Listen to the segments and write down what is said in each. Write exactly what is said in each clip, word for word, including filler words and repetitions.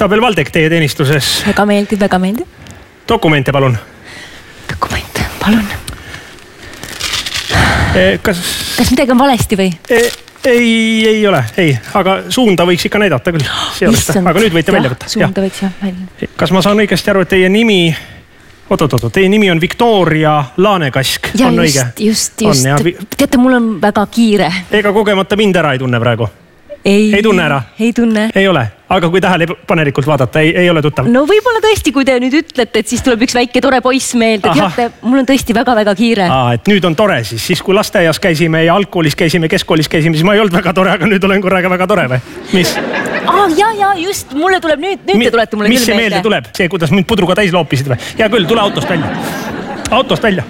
konstaabel Valdek teie teenistuses. Väga meeldib, väga meeldib. Dokumente palun. Dokumente, palun. E, kas... kas midagi on valesti või? E, ei, ei ole, ei, aga suunda võiks ikka näidata küll. Aga nüüd võite välja võtta. Suunda võiks jah välja. Kas ma saan õigesti aru, et teie nimi... Oot-oot-oot, teie nimi on Victoria Laanekask. Ja on just, õige? just, just. On, vi... Teate, mul on väga kiire. Ega kogemata mind ära ei tunne praegu? Ei, ei tunne ära? Ei tunne. Ei ole, aga kui tähelepanelikult vaadata, ei, ei ole tuttav? No võib-olla tõesti, kui te nüüd ütlete, et siis tuleb üks väike tore poiss meelde. Teate, mul on tõesti väga-väga kiire. Aa, et nüüd on tore siis. Siis kui lasteaias käisime ja algkoolis käisime, keskkoolis käisime, siis ma ei olnud väga tore, aga nüüd olen korraga väga tore või? Mis? Aa, ja, ja, just. Mulle tuleb nüüd, nüüd Mi, te tulete mulle mis küll meelde. Mis see meelde tuleb? See, kuidas mind pudruga täis loopisid või? Hea küll, tule autost välja. Autost välja.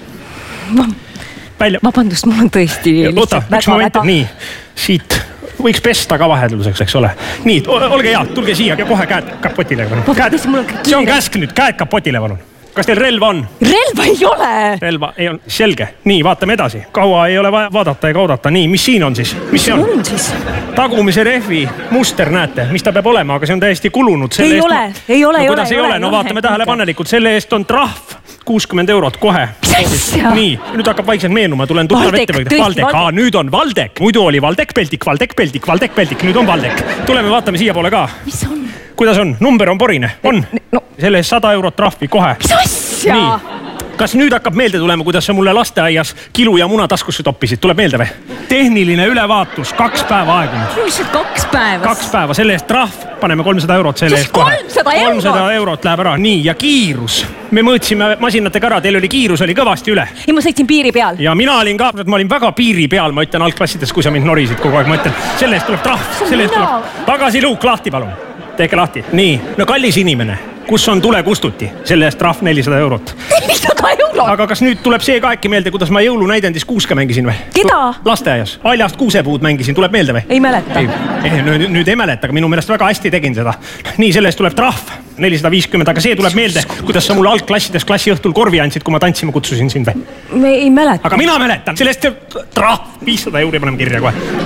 Välja. Vabandust, mul on tõesti Oota, lihtsalt väga, väga. Nii, siit võiks pesta ka vahelduseks, eks ole. Nii, olge hea, tulge siia ja kohe käed kapotile. Käed. See on käsk nüüd, käed kapotile, palun. Kas teil relva on? Relva ei ole! Relva ei on, selge. Nii, vaatame edasi. Kaua ei ole vaja vaadata ega oodata. Nii, mis siin on siis? Mis see on? on siis? Tagumise rehvi muster näete, mis ta peab olema, aga see on täiesti kulunud. Ei ole, ma... ei ole, no, ei kuidas ole. ei ole, no vaatame tähelepanelikult. Selle eest on trahv kuuskümmend eurot kohe. Nii, nüüd hakkab vaikselt meenuma, tulen tuttav ette. Valdek, aa, nüüd on Valdek. Muidu oli Valdek Peldik, Valdek Peldik, Valdek Peldik, nüüd on Valdek. Tuleme vaatame siia poole ka. Mis on? Kuidas on? Number on porine? On? No. Selle eest sada eurot trahvi kohe. Mis asja? Nii. Kas nüüd hakkab meelde tulema, kuidas sa mulle lasteaias kilu ja muna taskusse toppisid? Tuleb meelde või? Tehniline ülevaatus, kaks päeva aegunud. Just kaks päeva. Kaks päeva, selle eest trahv, paneme kolmsada eurot selle eest kohe. kolmsada eurot? kolmsada eurot läheb ära, nii, ja kiirus. Me mõõtsime masinatega ära, teil oli kiirus, oli kõvasti üle. Ja ma sõitsin piiri peal. Ja mina olin ka, ma olin väga piiri peal, ma ütlen algklassides, kui sa mind norisid kogu aeg, ma ütlen, selle eest tuleb trahv, selle eest tuleb. Pagasi luuk lahti, palun. Tehke lahti. Nii, no kallis inimene, kus on tule kustuti, selle eest trahv nelisada eurot. nelisada eurot? Aga kas nüüd tuleb see ka äkki meelde, kuidas ma jõulunäidendis kuuske mängisin või? Keda? Lasteaias. Aljast kuusepuud mängisin, tuleb meelde või? Ei mäleta. Ei, ei, nüüd, nüüd ei mäleta, aga minu meelest väga hästi tegin seda. Nii, selle eest tuleb trahv nelisada viiskümmend, aga see tuleb meelde, kuidas sa mulle algklassides klassi õhtul korvi andsid, kui ma tantsima kutsusin sind või? Me ei mäleta. Aga mina mäletan, selle eest trahv viissada euri paneme kirja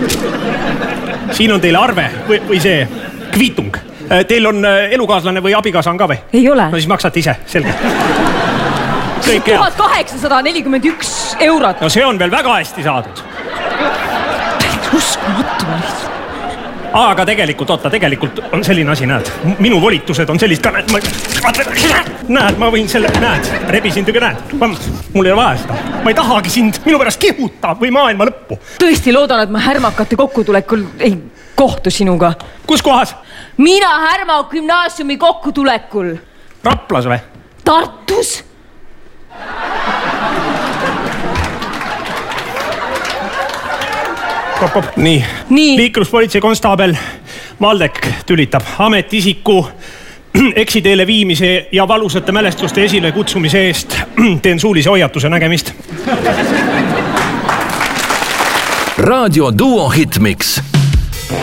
kohe. Siin on teile arve või, või see kviitung. Teil on elukaaslane või abikaasa on ka või? Ei ole. No siis maksate ise, selge. tuhat kaheksasada nelikümmend üks eurot. No see on veel väga hästi saadud. Uskumatu lihtsalt. Aga tegelikult, oota, tegelikult on selline asi, näed. Minu volitused on sellist ka, näed, ma... Näed, ma võin selle, näed, rebisin tüge, näed. Mul ei ole vaja seda. Ma ei tahagi sind minu pärast kihuta või maailma lõppu. Tõesti loodan, et ma härmakate kokkutulekul ei kohtu sinuga. Kus kohas? Mina Härma gümnaasiumi kokkutulekul. Raplas või? Tartus. Kop, kop. Nii. Nii. Liikluspolitsei konstaabel Valdek tülitab ametisiku eksiteele viimise ja valusate mälestuste esile kutsumise eest. Teen suulise hoiatuse, nägemist. Raadio Duo Hitmix.